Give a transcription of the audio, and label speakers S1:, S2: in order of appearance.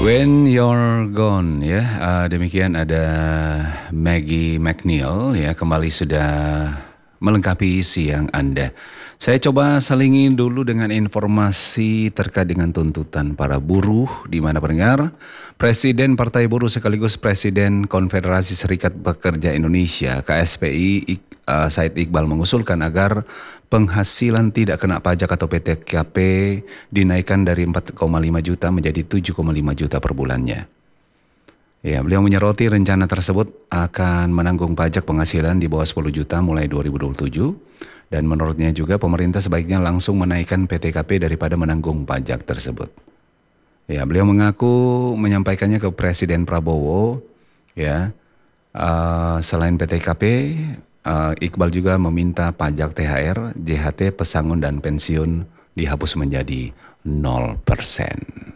S1: When You're Gone ya, demikian ada Maggie McNeil ya, kembali sudah melengkapi siang Anda. Saya coba selingi dulu dengan informasi terkait dengan tuntutan para buruh di mana pendengar. Presiden Partai Buruh sekaligus Presiden Konfederasi Serikat Pekerja Indonesia KSPI Said Iqbal mengusulkan agar penghasilan tidak kena pajak atau PTKP dinaikkan dari 4,5 juta menjadi 7,5 juta per bulannya. Ya, beliau menyoroti rencana tersebut akan menanggung pajak penghasilan di bawah 10 juta mulai 2027 dan menurutnya juga pemerintah sebaiknya langsung menaikkan PTKP daripada menanggung pajak tersebut. Ya, beliau mengaku menyampaikannya ke Presiden Prabowo. Ya, selain PTKP, Iqbal juga meminta pajak THR, JHT, pesangon dan pensiun dihapus menjadi 0%.